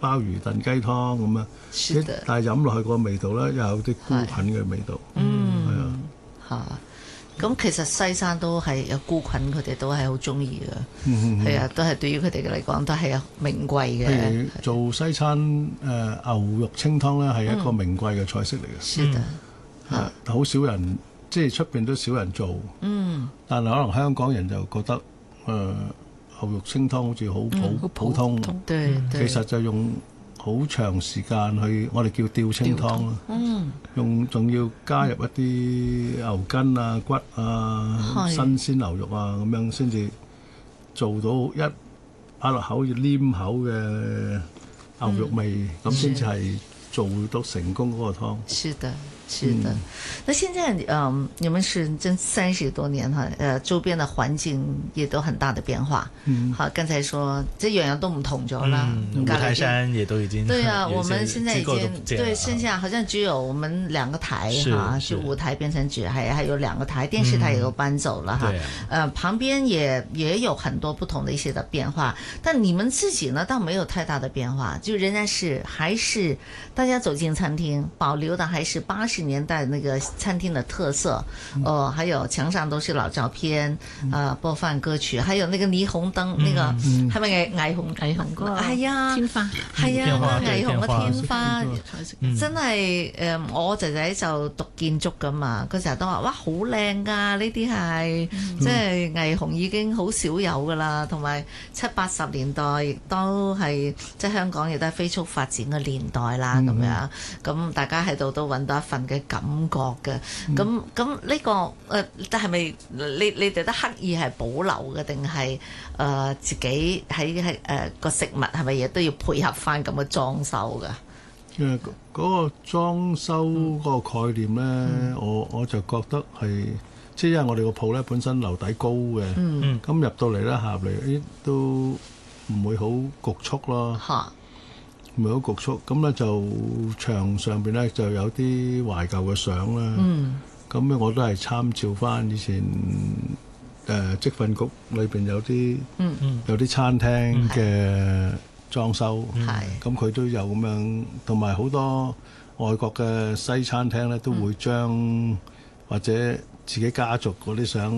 鮑魚燉雞湯咁啊，但係飲落去個味道咧又有啲菇菌嘅味道，係啊嚇。咁其實西餐都係有菇菌，佢哋都係好中意嘅，係啊，都係對於佢哋嚟講都係有名貴嘅。 譬如做西餐牛肉清湯咧係一個名貴嘅菜式嚟嘅， 是的， 好少人即係出邊都少人做，但係可能香港人就覺得牛肉清湯好似好普通，其實就用好長時間去，我哋叫吊清湯咯。仲要加入一啲牛筋啊、骨啊、新鮮牛肉啊咁樣，先至做到一擺落口要黏口嘅牛肉味，咁先至係做到成功嗰個湯。 是的。是的，那現在你們是真30多年哈，周邊的環境也都很大的變化。好，剛才說這樣樣都唔同咗啦。 五台山也都已經對啊，我們現在已經對剩下好像只有我們2個台哈，就舞台變成還有2個台，電視台也都搬走了哈。旁邊也有很多不同的一些的變化，但你們自己呢，倒沒有太大的變化，就仍然是還是大家走進餐廳，保留的還是80年代那個餐廳的特色，還有牆上都是老照片，播放歌曲，還有那個霓虹燈，那個係咪霓虹歌？係啊，天花，係啊，霓虹嘅天花，真係我仔仔就讀建築噶嘛，佢成日都話哇好靚噶，呢啲係即係霓虹已經好少有噶啦，同埋70、80年代亦都係即係香港亦都係飛速發展嘅年代啦，咁樣咁大家喺度都揾到一份嘅感覺嘅，咁呢個但係咪你哋都刻意係保留嘅，定係自己喺個食物係咪嘢都要配合翻咁嘅裝修㗎？ 嗰個裝修嗰個概念咧，我就覺得係即係因為我哋個鋪咧本身樓底高嘅，咁入到嚟咧下嚟都唔會好局促咯。唔係好局促，咁咧就牆上邊咧就有啲懷舊嘅相啦。咁咧我都係參照翻以前職訓局裏邊有啲餐廳嘅裝修，咁佢都有咁樣，同埋好多外國嘅西餐廳咧都會將或者自己家族嗰啲相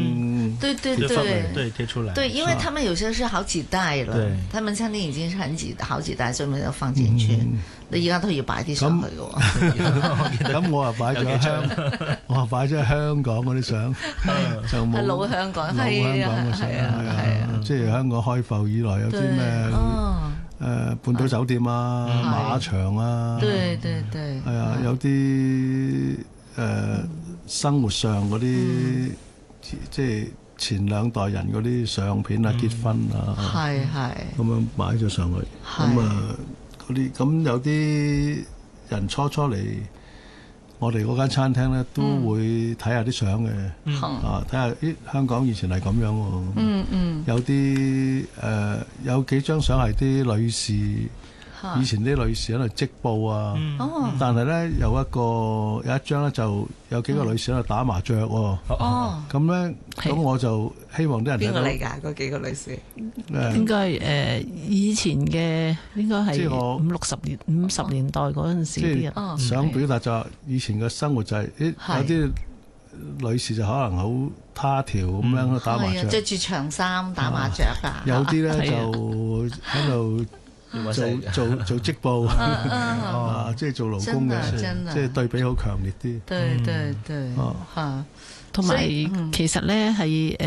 貼出來， 對，因為他們有些是好幾代了，他們餐廳已經是好幾代，所以咪要放進去。你而家都要擺啲上去嘅喎。 咁我話擺咗香港嗰啲相，就冇老香港， 係啊，即係香港開埠以來有啲咩半島酒店啊、馬場啊， 對， 係啊，有啲生活上嗰啲即係前2代人嗰啲相片啊、結婚啊，咁樣擺咗上去。咁嗰啲咁有啲人初嚟我哋嗰間餐廳咧，都會睇下啲相嘅，睇下香港以前係咁樣喎。有啲有幾張相係啲女士。以前啲女士喺度織布啊，但係咧有一張咧就有幾個女士喺度打麻雀喎。咁咧咁我就希望啲人睇到邊個嚟㗎？ 嗰幾個女士應該以前嘅應該係50年代嗰陣時啲人。 想表達就係以前嘅生活就係有啲女士就可能好他條咁樣打麻雀， 着住長衫打麻雀㗎。 有啲咧就喺度做織布，即係做勞工嘅，即係對比好強烈啲。 對， 同埋其實咧係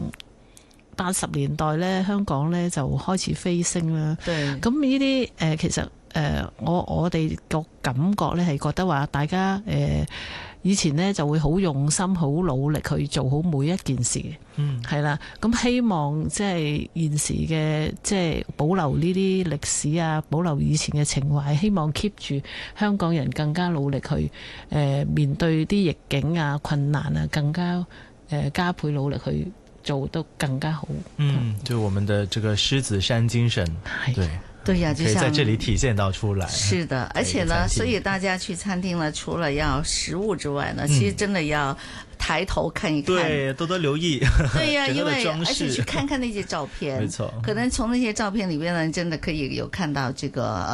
80年代咧，香港咧就開始飛升啦。咁呢啲其實我哋個感覺咧係覺得話大家以前呢就會好用心、好努力去做好每一件事，係啦。咁希望即係現時嘅即係保留呢啲歷史啊，保留以前嘅情懷，希望 keep 住香港人更加努力去面對啲逆境啊、困難啊，更加加倍努力去做得更加好。 就我們的這個獅子山精神， 對呀，就像可以在這裡體現到出來。 是的，而且呢，所以大家去餐廳呢，除了要食物之外呢，其實真的要抬頭看一看， 對，多多留意。 對呀，因為而且去看看那些照片， 沒錯， 可能從那些照片裡面呢，真的可以有看到這個